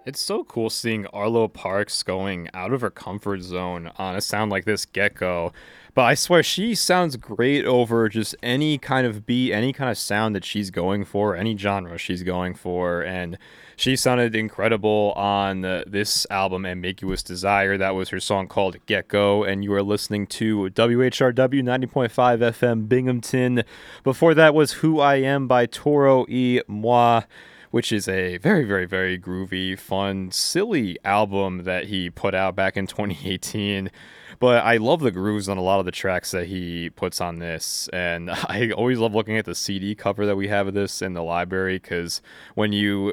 It's so cool seeing Arlo Parks going out of her comfort zone on a sound like this Gecko. But I swear she sounds great over just any kind of beat, any kind of sound that she's going for, any genre she's going for. And she sounded incredible on this album, Ambiguous Desire. That was her song called Gecko. And you are listening to WHRW 90.5 FM Binghamton. Before that was Who I Am by Toro y Moi, which is a very, very, very groovy, fun, silly album that he put out back in 2018. But I love the grooves on a lot of the tracks that he puts on this. And I always love looking at the CD cover that we have of this in the library, because when you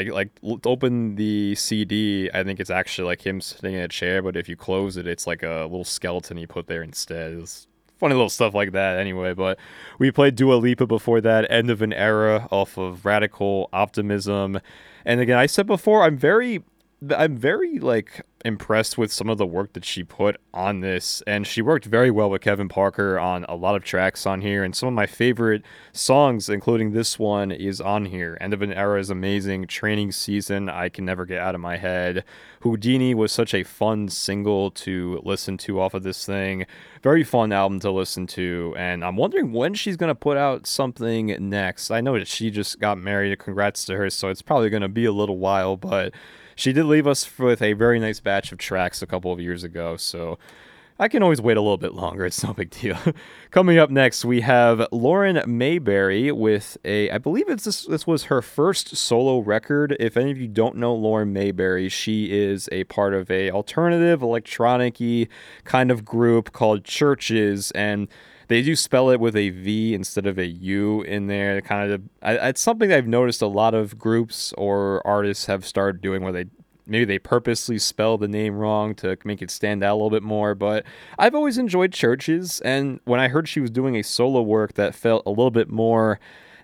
open the CD, I think it's actually like him sitting in a chair, but if you close it, it's like a little skeleton he put there instead. It's funny little stuff like that anyway. But we played Dua Lipa before that, End of an Era off of Radical Optimism. And again, I said before, I'm very like impressed with some of the work that she put on this, and she worked very well with Kevin Parker on a lot of tracks on here, and some of my favorite songs, including this one, is on here. End of an Era is amazing. Training Season, I can never get out of my head. Houdini was such a fun single to listen to off of this thing. Very fun album to listen to, and I'm wondering when she's going to put out something next. I know that she just got married. Congrats to her, so it's probably going to be a little while, but she did leave us with a very nice batch of tracks a couple of years ago, so I can always wait a little bit longer. It's no big deal. Coming up next, we have Lauren Mayberry with I believe this was her first solo record. If any of you don't know Lauren Mayberry, she is a part of a alternative electronic-y kind of group called Churches, and they do spell it with a V instead of a U in there. It's something I've noticed a lot of groups or artists have started doing, where maybe they purposely spell the name wrong to make it stand out a little bit more. But I've always enjoyed Churches, and when I heard she was doing a solo work that felt a little bit more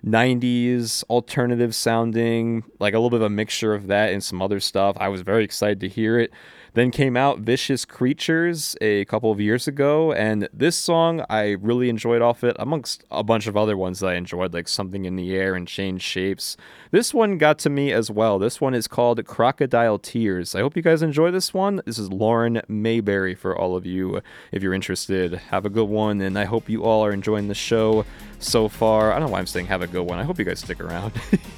90s alternative sounding, like a little bit of a mixture of that and some other stuff, I was very excited to hear it. Then came out Vicious Creatures a couple of years ago, and this song I really enjoyed off it, amongst a bunch of other ones that I enjoyed, like Something in the Air and Change Shapes. This one got to me as well. This one is called Crocodile Tears. I hope you guys enjoy this one. This is Lauren Mayberry for all of you. If you're interested, have a good one, and I hope you all are enjoying the show so far. I don't know why I'm saying have a good one. I hope you guys stick around.